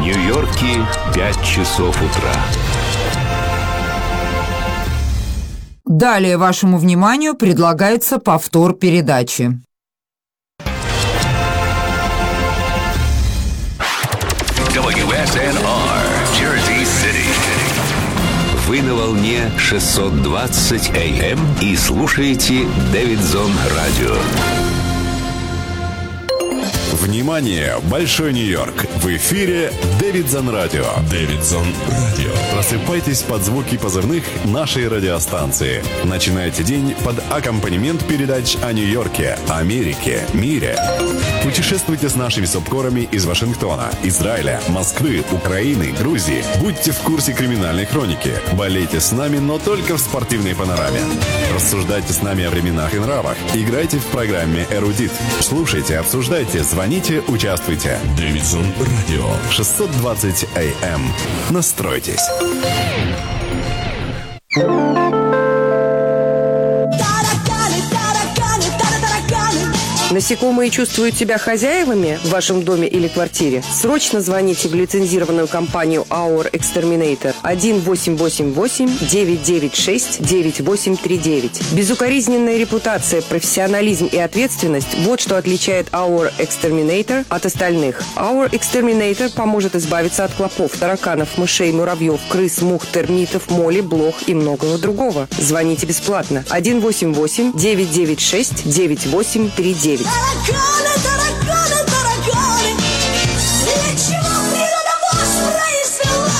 В Нью-Йорке 5 часов утра. Далее вашему вниманию предлагается повтор передачи. WSNR, Jersey City. Вы на волне 620 AM и слушаете Дэвидсон Радио. Внимание, Большой Нью-Йорк! В эфире Дэвидсон Радио. Дэвидсон Радио. Просыпайтесь под звуки позывных нашей радиостанции. Начинайте день под аккомпанемент передач о Нью-Йорке, Америке, мире. Путешествуйте с нашими субкорами из Вашингтона, Израиля, Москвы, Украины, Грузии. Будьте в курсе криминальной хроники. Болейте с нами, но только в спортивной панораме. Рассуждайте с нами о временах и нравах. Играйте в программе «Эрудит». Слушайте, обсуждайте, звоните, участвуйте. Дэвидсон Радио. 620 AM. Настройтесь. Насекомые чувствуют себя хозяевами в вашем доме или квартире? Срочно звоните в лицензированную компанию Our Exterminator 1-888-996-9839. Безукоризненная репутация, профессионализм и ответственность – вот что отличает Our Exterminator от остальных. Our Exterminator поможет избавиться от клопов, тараканов, мышей, муравьев, крыс, мух, термитов, моли, блох и многого другого. Звоните бесплатно 1-888-996-9839. Тараканы, тараканы, тараканы, для чего природа вас произвела?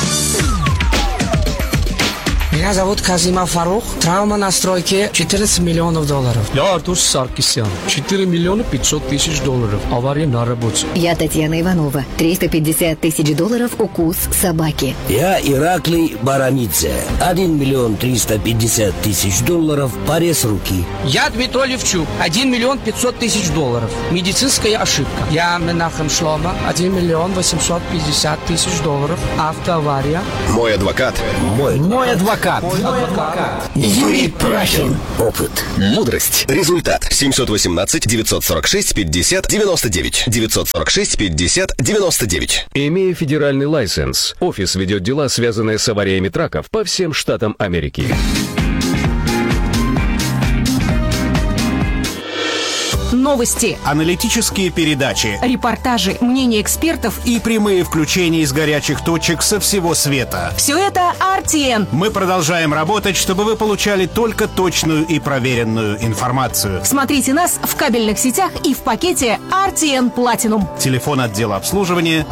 Меня зовут Казима Фарух. Травма на стройке $14 миллионов. Я Артур Саркисян. 4 миллиона 500 тысяч долларов. Авария на работе. Я Татьяна Иванова. $350 тысяч укус собаки. Я Ираклий Барамидзе. 1 миллион 350 тысяч долларов. Порез руки. Я Дмитрий Левчук. 1 миллион 500 тысяч долларов. Медицинская ошибка. Я Менахем Шлома. 1 миллион 850 тысяч долларов. Автоавария. Мой адвокат. Мой адвокат. Юрий Прахин. Опыт. Мудрость. Результат. 718-946-50-99. 946-50-99. Имея федеральный лайсенс, офис ведет дела, связанные с авариями траков по всем штатам Америки. Новости, аналитические передачи, репортажи, мнения экспертов и прямые включения из горячих точек со всего света. Все это RTN. Мы продолжаем работать, чтобы вы получали только точную и проверенную информацию. Смотрите нас в кабельных сетях и в пакете RTN Platinum. Телефон отдела обслуживания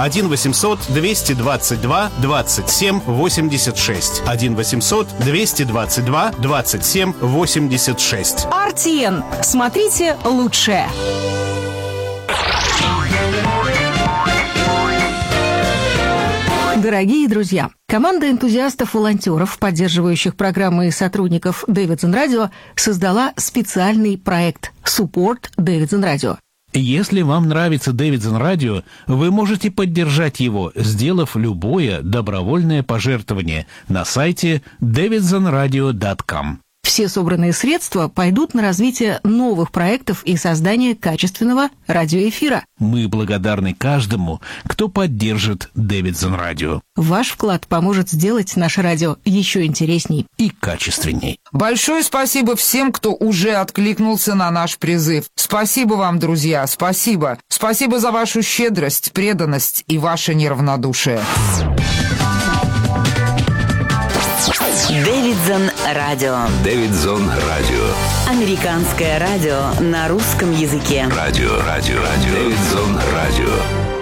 1-800-222-27-86. 1-800-222-27-86. RTN. Смотрите лучше. Дорогие друзья, команда энтузиастов-волонтеров, поддерживающих программы и сотрудников Дэвидсон Радио, создала специальный проект «Support Дэвидсон Радио». Если вам нравится Дэвидсон Радио, вы можете поддержать его, сделав любое добровольное пожертвование на сайте davidsonradio.com. Все собранные средства пойдут на развитие новых проектов и создание качественного радиоэфира. Мы благодарны каждому, кто поддержит Дэвидсон Радио. Ваш вклад поможет сделать наше радио еще интересней и качественней. Большое спасибо всем, кто уже откликнулся на наш призыв. Спасибо вам, друзья, спасибо. Спасибо за вашу щедрость, преданность и ваше неравнодушие. Дэвидсон Радио. Дэвидсон Радио. Американское радио на русском языке. Радио. Дэвидсон Радио.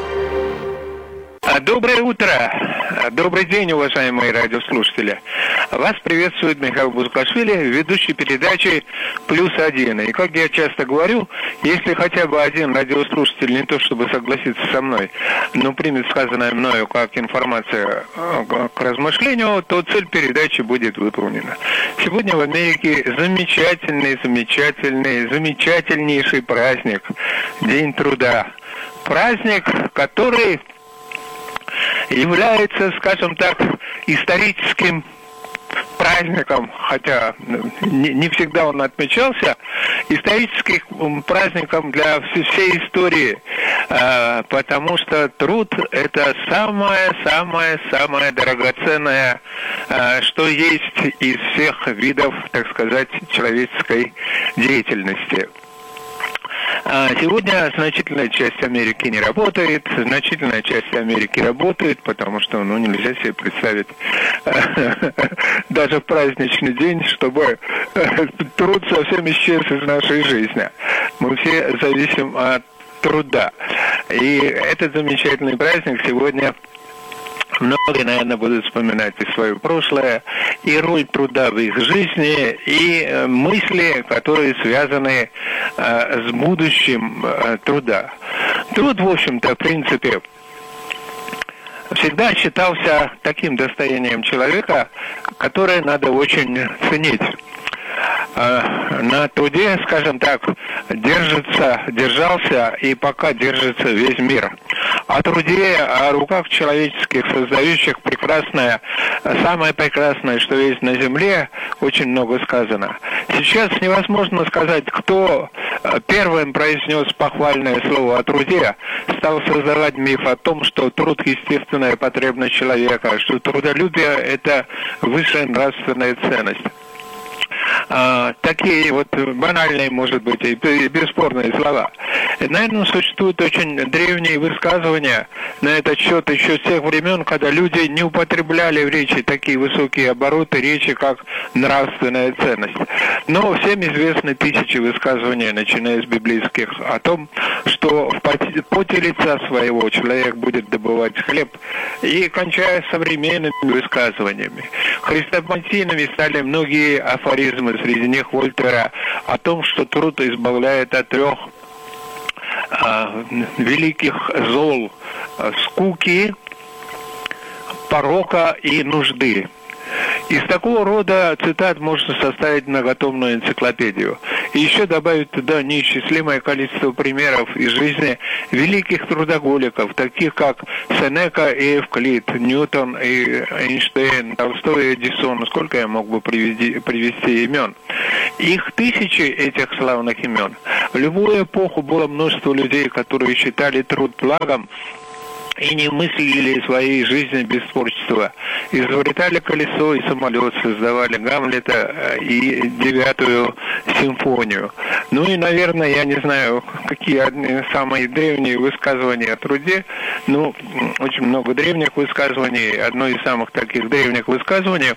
Доброе утро. Добрый день, уважаемые радиослушатели. Вас приветствует Михаил Бузукашвили, ведущий передачи «+1». И как я часто говорю, если хотя бы один радиослушатель не то чтобы согласится со мной, но примет сказанное мною как информация к размышлению, то цель передачи будет выполнена. Сегодня в Америке замечательнейший праздник – День труда. Праздник, который является, скажем так, историческим праздником, хотя не всегда он отмечался, историческим праздником для всей истории, потому что труд – это самое драгоценное, что есть из всех видов, так сказать, человеческой деятельности. Сегодня значительная часть Америки не работает, значительная часть Америки работает, потому что нельзя себе представить даже в праздничный день, чтобы труд совсем исчез из нашей жизни. Мы все зависим от труда. И этот замечательный праздник сегодня многие, наверное, будут вспоминать и свое прошлое, и роль труда в их жизни, и мысли, которые связаны с будущим труда. Труд, в общем-то, в принципе, всегда считался таким достоянием человека, которое надо очень ценить. На труде, скажем так, держался и пока держится весь мир. О труде, о руках человеческих, создающих прекрасное, самое прекрасное, что есть на земле, очень много сказано. Сейчас невозможно сказать, кто первым произнес похвальное слово о труде, стал создавать миф о том, что труд – естественная потребность человека, что трудолюбие – это высшая нравственная ценность. Такие вот банальные, может быть, и бесспорные слова. Наверное, существуют очень древние высказывания на этот счет еще с тех времен, когда люди не употребляли в речи такие высокие обороты речи, как нравственная ценность. Но всем известны тысячи высказываний, начиная с библейских, о том, что в поте лица своего человек будет добывать хлеб, и кончая современными высказываниями. Хрестоматийными стали многие афоризмы, среди них Вольтера, о том, что труд избавляет от 3 великих зол: скуки, порока и нужды. Из такого рода цитат можно составить многотомную энциклопедию. И еще добавить туда неисчислимое количество примеров из жизни великих трудоголиков, таких как Сенека и Эвклид, Ньютон и Эйнштейн, Толстой и Эдисон. Сколько я мог бы привести имен? Их тысячи, этих славных имен. В любую эпоху было множество людей, которые считали труд благом и не мыслили своей жизни без творчества. Изобретали колесо и самолет, создавали Гамлета и 9-ю симфонию. Ну и, наверное, я не знаю, какие самые древние высказывания о труде. Ну, очень много древних высказываний. Одно из самых таких древних высказываний,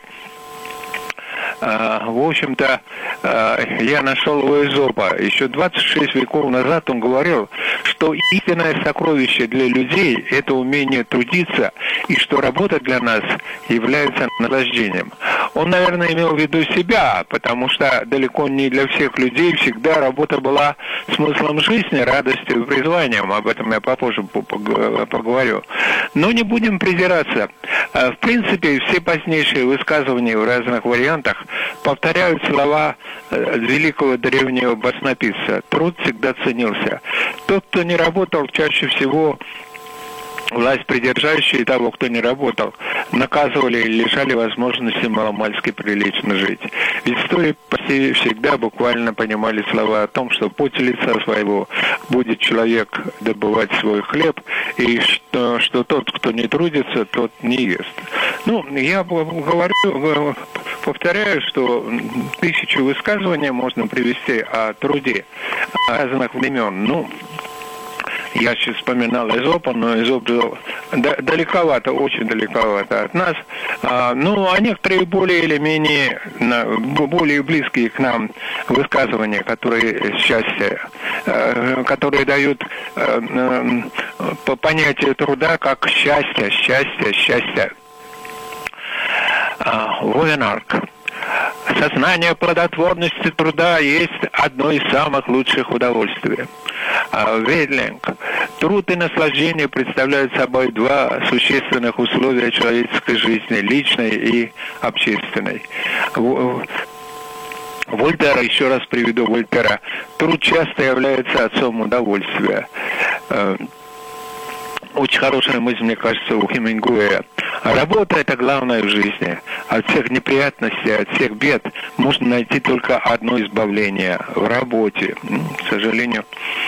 в общем-то, я нашел у Эзопа. Еще 26 веков назад он говорил, что истинное сокровище для людей – это умение трудиться, и что работа для нас является наслаждением. Он, наверное, имел в виду себя, потому что далеко не для всех людей всегда работа была смыслом жизни, радостью и призванием. Об этом я попозже поговорю. Но не будем придираться. В принципе, все позднейшие высказывания в разных вариантах повторяют слова великого древнего баснописца. Труд всегда ценился. Тот, кто не работал, чаще всего власть придержащие того, кто не работал, наказывали и лишали возможности маломальски прилично жить. Ведь в истории почти всегда буквально понимали слова о том, что в поте лица своего будет человек добывать свой хлеб, и что тот, кто не трудится, тот не ест. Ну, я говорю, повторяю, что тысячи высказываний можно привести о труде разных времен. Ну, я сейчас вспоминал Эзопа, но Эзоп жил далековато, очень далековато от нас. Ну, а некоторые более или менее, более близкие к нам высказывания, которые счастье, которые дают понятие труда как счастье. Войнарк. Сознание плодотворности труда есть одно из самых лучших удовольствий. Вейдлинг. Труд и наслаждение представляют собой 2 существенных условия человеческой жизни, личной и общественной. Вольтера, еще раз приведу Вольтера, труд часто является отцом удовольствия. Очень хорошая мысль, мне кажется, у Хемингуэя. Работа – это главное в жизни. От всех неприятностей, от всех бед можно найти только одно избавление – в работе. К сожалению,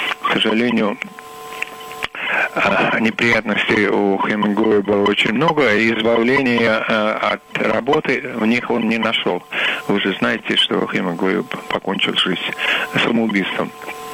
неприятностей у Хемингуэя было очень много, и избавления от работы в них он не нашел. Вы же знаете, что Хемингуэй покончил жизнь самоубийством.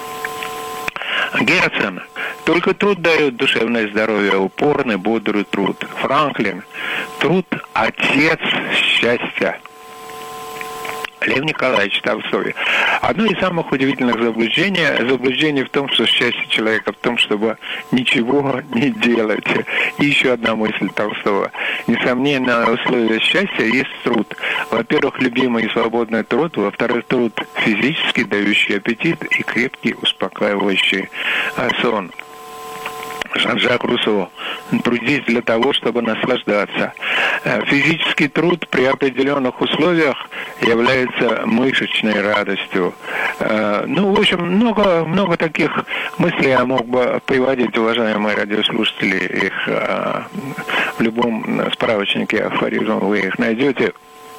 Герцен. Только труд дает душевное здоровье, упорный, бодрый труд. Франклин. Труд – отец счастья. Лев Николаевич Толстой. Одно из самых удивительных заблуждений в том, что счастье человека в том, чтобы ничего не делать. И еще одна мысль Толстого. Несомненно, условие счастья есть труд. Во-первых, любимый и свободный труд. Во-вторых, труд физически дающий аппетит и крепкий, успокаивающий сон. Жан-Жак Руссо. Трудись для того, чтобы наслаждаться. Физический труд при определенных условиях является мышечной радостью. В общем, много таких мыслей я мог бы приводить, уважаемые радиослушатели. Их в любом справочнике афоризмов вы их найдете.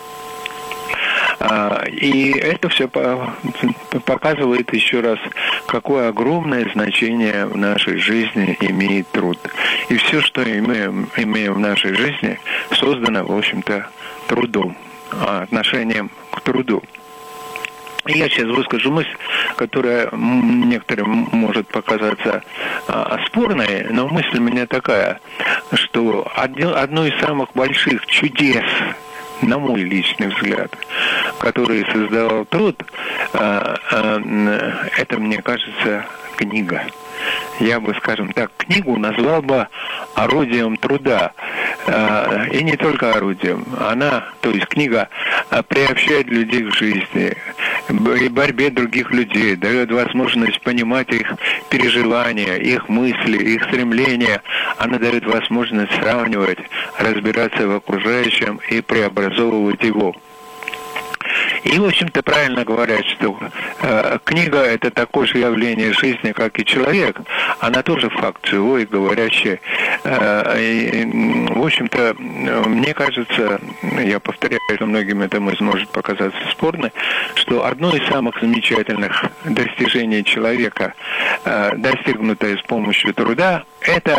И это все показывает еще раз, какое огромное значение в нашей жизни имеет труд. И все, что имеем в нашей жизни, создано, в общем-то, трудом, отношением к труду. И я сейчас выскажу мысль, которая некоторым может показаться спорной, но мысль у меня такая, что одно из самых больших чудес, на мой личный взгляд, который создавал труд, это, мне кажется, книга. Я бы, скажем так, книгу назвал бы орудием труда. И не только орудием. То есть книга приобщает людей к жизни, и борьбе других людей, дает возможность понимать их переживания, их мысли, их стремления. Она дает возможность сравнивать, разбираться в окружающем и преобразовывать его. И, в общем-то, правильно говорят, что книга – это такое же явление жизни, как и человек. Она тоже факт живой, говорящий. В общем-то, мне кажется, я повторяю, что многим это может показаться спорно, что одно из самых замечательных достижений человека, достигнутое с помощью труда, это